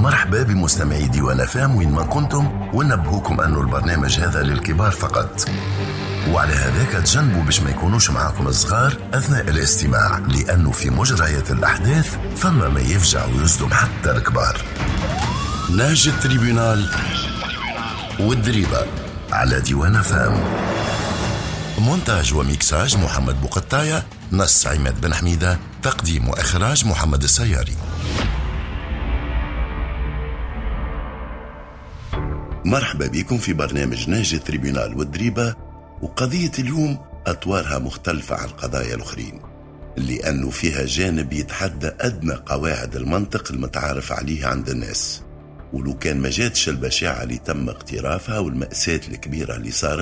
مرحبا بمستمعي ديوان فام وين ما كنتم، ونبهوكم أنه البرنامج هذا للكبار فقط، وعلى هذاك تجنبوا باش ما يكونوش معاكم الصغار أثناء الاستماع، لأنه في مجريات الأحداث فما ما يفجع ويصدم حتى الكبار. نهج التريبيونال والدريبة على ديوان فام. مونتاج وميكساج محمد بوقطاية، نص عماد بن حميدة، تقديم وإخراج محمد السياري. مرحبا بكم في برنامج نهج التريبيونال والدريبة، وقضية اليوم أطوارها مختلفة عن القضايا الأخرين، لأنه فيها جانب يتحدى أدنى قواعد المنطق المتعارف عليه عند الناس. ولو كان ما جاتش البشاعة اللي تم اقترافها والمأساة الكبيرة اللي صارت،